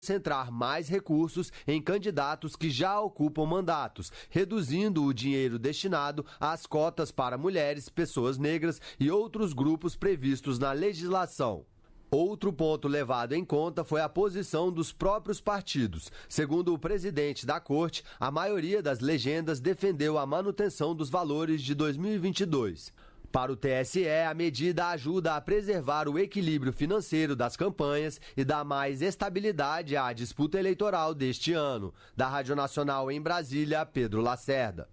concentrar mais recursos em candidatos que já ocupam mandatos, reduzindo o dinheiro destinado às cotas para mulheres, pessoas negras e outros grupos previstos na legislação. Outro ponto levado em conta foi a posição dos próprios partidos. Segundo o presidente da Corte, a maioria das legendas defendeu a manutenção dos valores de 2022. Para o TSE, a medida ajuda a preservar o equilíbrio financeiro das campanhas e dá mais estabilidade à disputa eleitoral deste ano. Da Rádio Nacional em Brasília, Pedro Lacerda.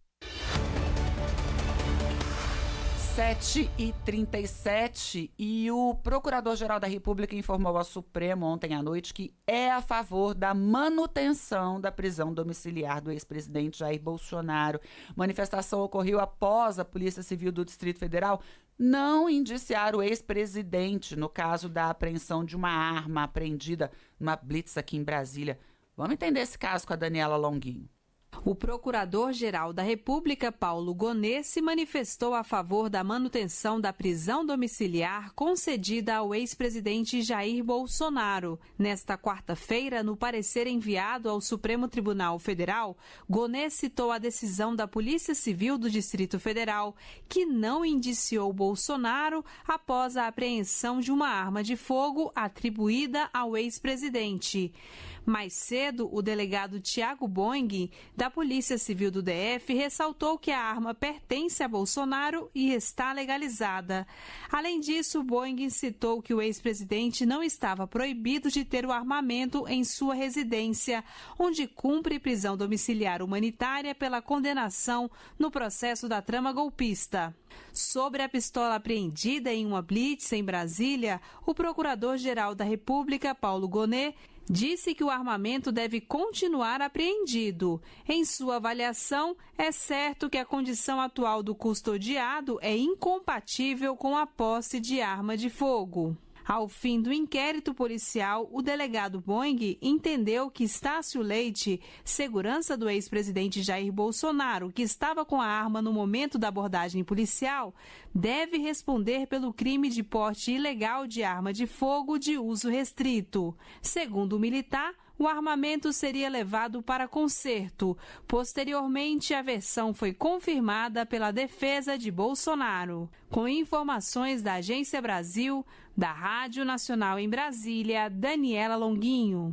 7h37 e o Procurador-Geral da República informou ao Supremo ontem à noite que é a favor da manutenção da prisão domiciliar do ex-presidente Jair Bolsonaro. Manifestação ocorreu após a Polícia Civil do Distrito Federal não indiciar o ex-presidente no caso da apreensão de uma arma apreendida numa blitz aqui em Brasília. Vamos entender esse caso com a Daniela Longuinho. O Procurador-Geral da República, Paulo Gonet, se manifestou a favor da manutenção da prisão domiciliar concedida ao ex-presidente Jair Bolsonaro. Nesta quarta-feira, no parecer enviado ao Supremo Tribunal Federal, Gonet citou a decisão da Polícia Civil do Distrito Federal, que não indiciou Bolsonaro após a apreensão de uma arma de fogo atribuída ao ex-presidente. Mais cedo, o delegado Tiago Boing, da Polícia Civil do DF, ressaltou que a arma pertence a Bolsonaro e está legalizada. Além disso, Boing citou que o ex-presidente não estava proibido de ter o armamento em sua residência, onde cumpre prisão domiciliar humanitária pela condenação no processo da trama golpista. Sobre a pistola apreendida em uma blitz em Brasília, o Procurador-Geral da República, Paulo Gonet, disse que o armamento deve continuar apreendido. Em sua avaliação, é certo que a condição atual do custodiado é incompatível com a posse de arma de fogo. Ao fim do inquérito policial, o delegado Boing entendeu que Estácio Leite, segurança do ex-presidente Jair Bolsonaro, que estava com a arma no momento da abordagem policial, deve responder pelo crime de porte ilegal de arma de fogo de uso restrito. Segundo o militar, o armamento seria levado para conserto. Posteriormente, a versão foi confirmada pela defesa de Bolsonaro. Com informações da Agência Brasil, da Rádio Nacional em Brasília, Daniela Longuinho.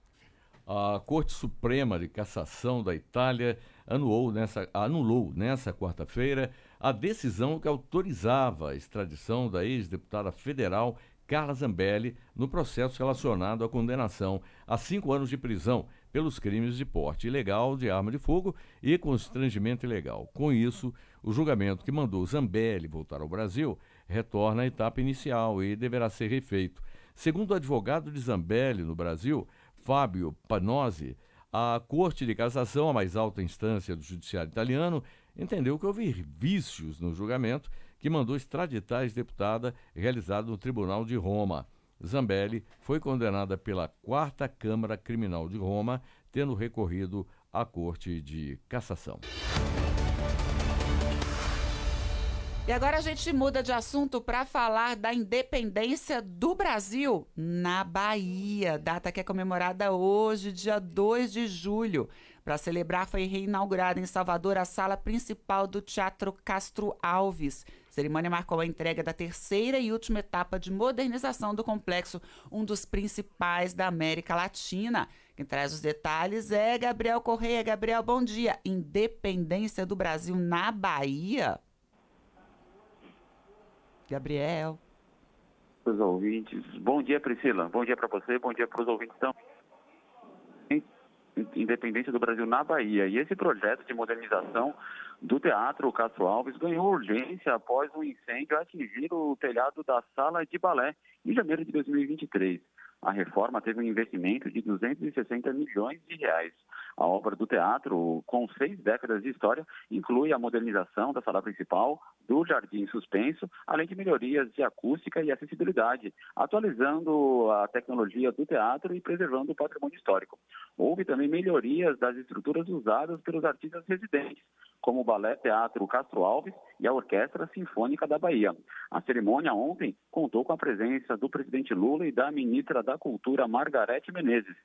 A Corte Suprema de Cassação da Itália anulou nessa quarta-feira a decisão que autorizava a extradição da ex-deputada federal Carla Zambelli no processo relacionado à condenação a 5 anos de prisão pelos crimes de porte ilegal de arma de fogo e constrangimento ilegal. Com isso, o julgamento que mandou Zambelli voltar ao Brasil retorna à etapa inicial e deverá ser refeito. Segundo o advogado de Zambelli no Brasil, Fábio Panozzi, a Corte de Cassação, a mais alta instância do judiciário italiano, entendeu que houve vícios no julgamento que mandou extraditar a ex-deputada, realizado no Tribunal de Roma. Zambelli foi condenada pela 4ª Câmara Criminal de Roma, tendo recorrido à Corte de Cassação. E agora a gente muda de assunto para falar da independência do Brasil na Bahia, data que é comemorada hoje, dia 2 de julho. Para celebrar, foi reinaugurada em Salvador a sala principal do Teatro Castro Alves. A cerimônia marcou a entrega da 3ª e última etapa de modernização do complexo, um dos principais da América Latina. Quem traz os detalhes é Gabriel Correia. Gabriel, bom dia. Independência do Brasil na Bahia? Gabriel. Os ouvintes. Bom dia, Priscila. Bom dia para você, bom dia para os ouvintes também. Independência do Brasil na Bahia. E esse projeto de modernização do Teatro Castro Alves ganhou urgência após um incêndio atingir o telhado da Sala de Balé em janeiro de 2023. A reforma teve um investimento de 260 milhões de reais. A obra do teatro, com 6 décadas de história, inclui a modernização da sala principal, do jardim suspenso, além de melhorias de acústica e acessibilidade, atualizando a tecnologia do teatro e preservando o patrimônio histórico. Houve também melhorias das estruturas usadas pelos artistas residentes, como o Balé Teatro Castro Alves e a Orquestra Sinfônica da Bahia. A cerimônia ontem contou com a presença do presidente Lula e da ministra da Cultura, Margarete Menezes,